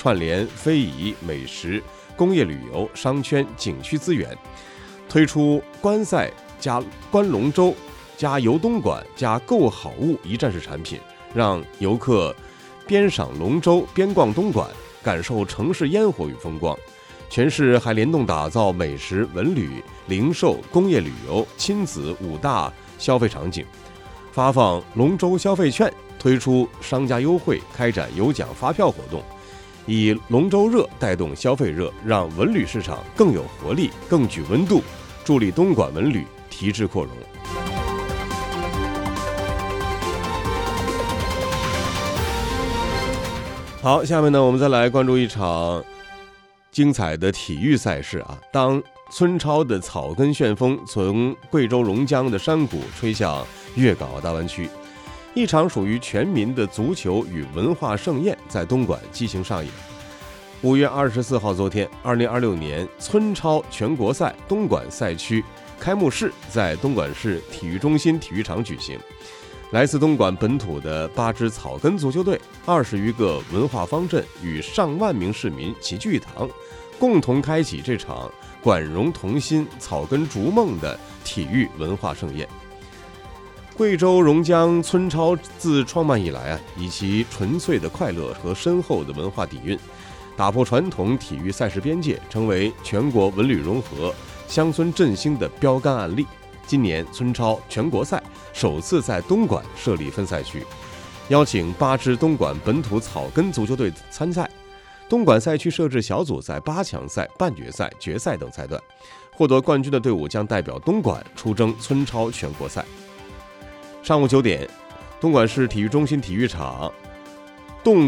串联非遗、美食、工业旅游、商圈、景区资源，推出观赛加观龙舟加游东莞加购好物一站式产品，让游客边赏龙舟边逛东莞，感受城市烟火与风光。全市还联动打造美食、文旅、零售、工业旅游、亲子5大消费场景，发放龙舟消费券，推出商家优惠，开展有奖发票活动，以龙舟热带动消费热，让文旅市场更有活力、更具温度，助力东莞文旅提质扩容。好，下面呢，我们再来关注一场精彩的体育赛事啊！当村超的草根旋风从贵州榕江的山谷吹向粤港澳大湾区，一场属于全民的足球与文化盛宴在东莞激情上演。5月24号，昨天，2026年村超全国赛东莞赛区开幕式在东莞市体育中心体育场举行。来自东莞本土的8支草根足球队、20余个文化方阵与上万名市民齐聚一堂，共同开启这场莞荣同心、草根逐梦的体育文化盛宴。贵州榕江村超自创办以来啊，以其纯粹的快乐和深厚的文化底蕴，打破传统体育赛事边界，成为全国文旅融合、乡村振兴的标杆案例。今年村超全国赛首次在东莞设立分赛区，邀请8支东莞本土草根足球队参赛。东莞赛区设置小组赛、8强赛、半决赛、决赛等赛段，获得冠军的队伍将代表东莞出征村超全国赛。上午9点，东莞市体育中心体育场，侗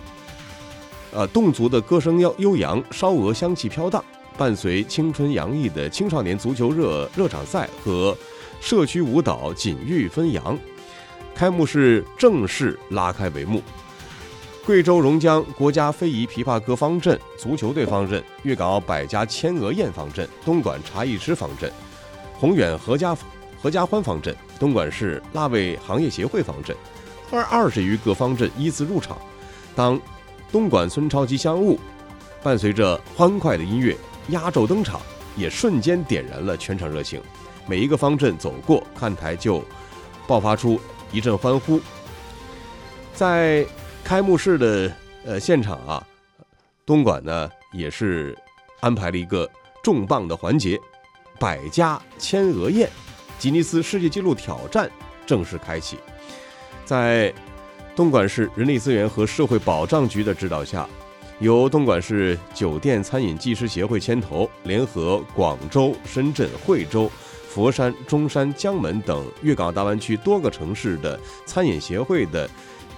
族的歌声悠扬，烧鹅香气飘荡。伴随青春洋溢的青少年足球热场赛和社区舞蹈锦玉纷扬，开幕式正式拉开帷幕。贵州榕江国家非遗琵琶歌方阵、足球队方阵、粤港澳百家千鹅宴方阵、东莞茶艺师方阵、宏远合家欢方阵、东莞市腊味行业协会方阵，20余个方阵依次入场。当东莞村超吉祥物伴随着欢快的音乐压轴登场，也瞬间点燃了全场热情。每一个方阵走过，看台就爆发出一阵欢呼。在开幕式的现场啊，东莞呢也是安排了一个重磅的环节——百家千鹅宴，吉尼斯世界纪录挑战正式开启。在东莞市人力资源和社会保障局的指导下，由东莞市酒店餐饮技师协会牵头，联合广州、深圳、惠州、佛山、中山、江门等粤港澳大湾区多个城市的餐饮协会的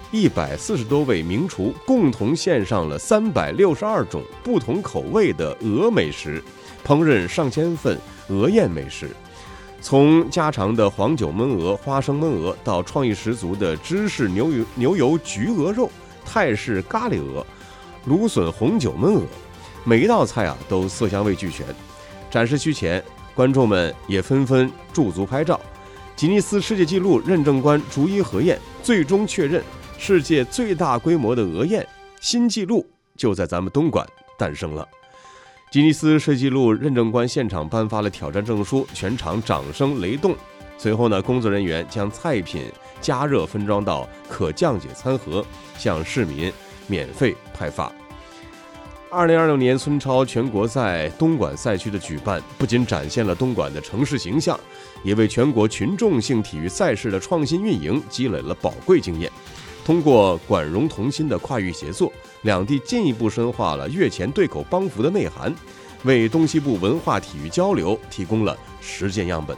140多位名厨，共同献上了362种不同口味的鹅美食，烹饪上千份鹅宴美食。从家常的黄酒焖鹅、花生焖鹅，到创意十足的芝士牛油焗鹅肉、泰式咖喱鹅、芦笋红酒焖鹅，每一道菜啊都色香味俱全。展示区前，观众们也纷纷驻足拍照。吉尼斯世界纪录认证官逐一核验，最终确认世界最大规模的鹅宴新纪录就在咱们东莞诞生了。吉尼斯世界纪录认证官现场颁发了挑战证书，全场掌声雷动。随后呢，工作人员将菜品加热分装到可降解餐盒，向市民免费派发。2026年村超全国赛东莞赛区的举办，不仅展现了东莞的城市形象，也为全国群众性体育赛事的创新运营积累了宝贵经验。通过莞荣同心的跨域协作，两地进一步深化了粤前对口帮扶的内涵，为东西部文化体育交流提供了实践样本。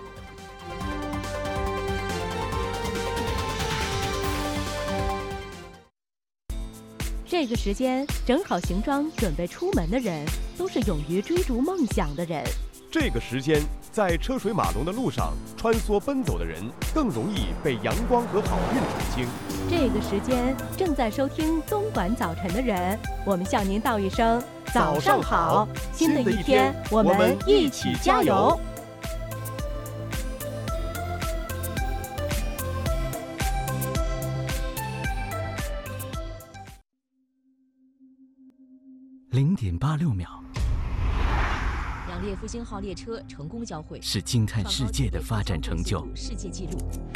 这个时间整好行装准备出门的人，都是勇于追逐梦想的人。 这个时间，在车水马龙的路上穿梭奔走的人，更容易被阳光和好运垂青。 这个时间，正在收听东莞早晨的人，我们向您道一声早上好，新的一天，我们一起加油。 0.86秒， 两列复兴号列车成功交汇， 是惊叹世界的发展成就。 世界纪录。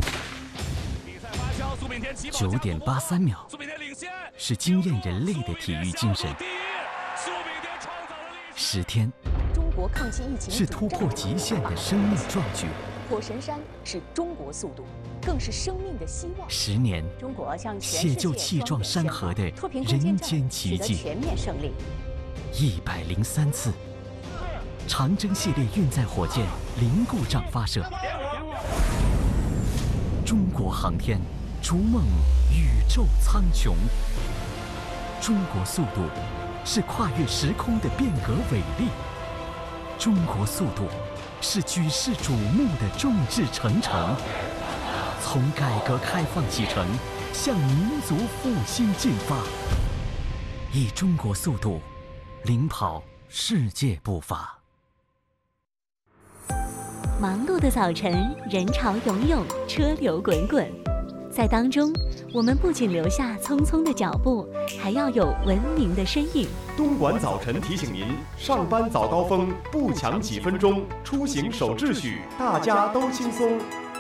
9.83秒，是惊艳人类的体育精神。10天， 中国抗击疫情是突破极限的生命壮举。 火神山是中国速度，更是生命的希望。 10年， 中国向全写世界就气壮山河的人间奇迹。 全面胜利。 103次，长征系列运载火箭零故障发射。中国航天逐梦宇宙苍穹。中国速度是跨越时空的变革伟力。中国速度是举世瞩目的众志成城。从改革开放启程，向民族复兴进发，以中国速度领跑世界步伐。 忙碌的早晨，人潮涌涌，车流滚滚，在当中，我们不仅留下匆匆的脚步，还要有文明的身影。 东莞早晨提醒您：上班早高峰不抢几分钟，出行守秩序，大家都轻松。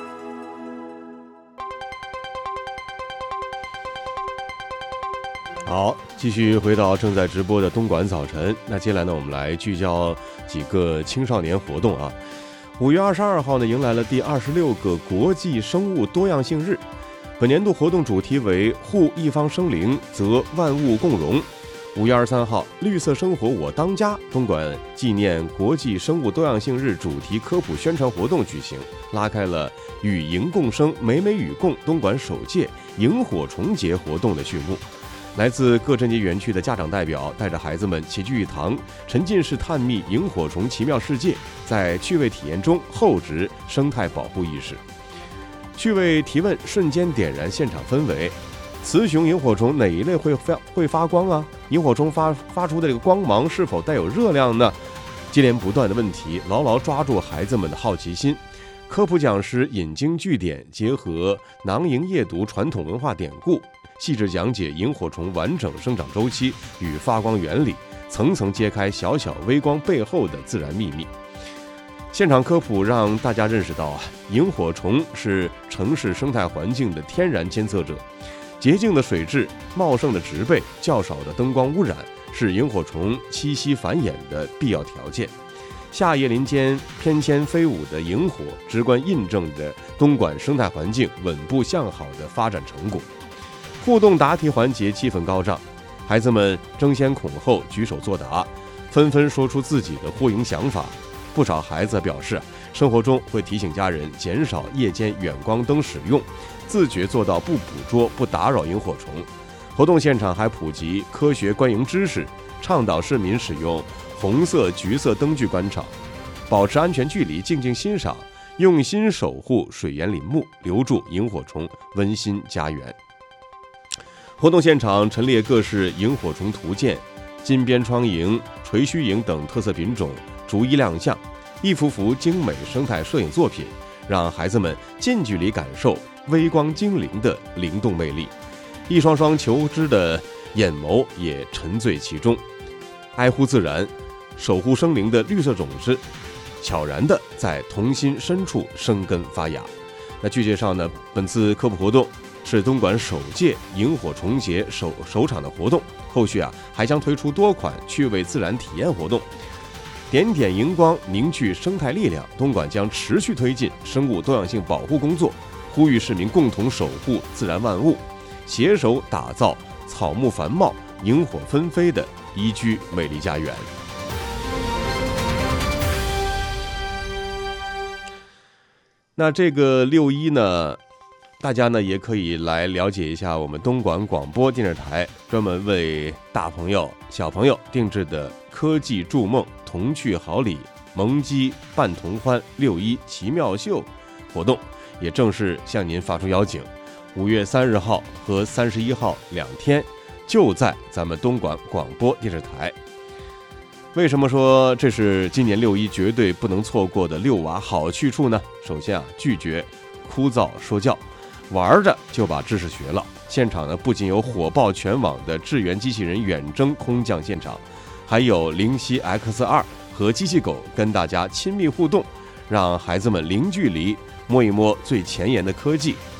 好，继续回到正在直播的东莞早晨。那接下来呢，我们来聚焦几个青少年活动啊。5月22号呢，迎来了第26个国际生物多样性日。本年度活动主题为“护一方生灵，则万物共荣”。5月23号，绿色生活我当家东莞纪念国际生物多样性日主题科普宣传活动举行，拉开了与萤共生、美美与共东莞首届萤火虫节活动的序幕。来自各镇级园区的家长代表带着孩子们齐聚一堂，沉浸式探秘萤火虫奇妙世界，在趣味体验中厚植生态保护意识。趣味提问瞬间点燃现场氛围。雌雄萤火虫哪一类会发光啊？萤火虫发出的这个光芒是否带有热量呢？接连不断的问题牢牢抓住孩子们的好奇心。科普讲师引经据典，结合囊萤夜读传统文化典故，细致讲解萤火虫完整生长周期与发光原理，层层揭开小小微光背后的自然秘密。现场科普让大家认识到萤火虫是城市生态环境的天然监测者，洁净的水质、茂盛的植被、较少的灯光污染是萤火虫栖息繁衍的必要条件。夏夜林间翩跹飞舞的萤火，直观印证着东莞生态环境稳步向好的发展成果。互动答题环节气氛高涨，孩子们争先恐后举手作答，纷纷说出自己的护萤想法。不少孩子表示，生活中会提醒家人减少夜间远光灯使用，自觉做到不捕捉、不打扰萤火虫。活动现场还普及科学观萤知识，倡导市民使用红色、橘色灯具观赏，保持安全距离，静静欣赏，用心守护水源林木，留住萤火虫温馨家园。活动现场陈列各式萤火虫图鉴、金边窗萤、垂须萤等特色品种逐一亮相，一幅幅精美生态摄影作品让孩子们近距离感受微光精灵的灵动魅力，一双双求知的眼眸也沉醉其中。爱护自然、守护生灵的绿色种子悄然地在童心深处生根发芽。那据介绍呢，本次科普活动是东莞首届萤火虫节首场的活动，后续还将推出多款趣味自然体验活动。点点荧光凝聚生态力量，东莞将持续推进生物多样性保护工作，呼吁市民共同守护自然万物，携手打造草木繁茂、萤火纷飞的宜居美丽家园。那这个6·1呢，大家呢也可以来了解一下我们东莞广播电视台专门为大朋友、小朋友定制的科技筑梦、童趣好礼、萌鸡伴同欢6·1奇妙秀活动，也正式向您发出邀请。5月3日号和31号2天，就在咱们东莞广播电视台。为什么说这是今年6·1绝对不能错过的遛娃好去处呢？首先拒绝枯燥说教，玩着就把知识学了。现场呢，不仅有火爆全网的支援机器人远征空降现场， 还有灵犀 X2和机器狗跟大家亲密互动，让孩子们零距离摸一摸最前沿的科技，